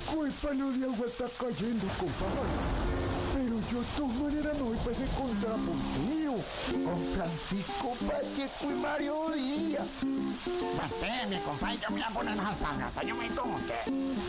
culpa no de agua está cayendo, compadre. Pero yo de todas maneras me voy para ese contrapunteo con Francisco Pacheco y Mario Díaz. Pues mi compadre, yo me voy a poner las alpargatas, yo me tomo, ¿qué?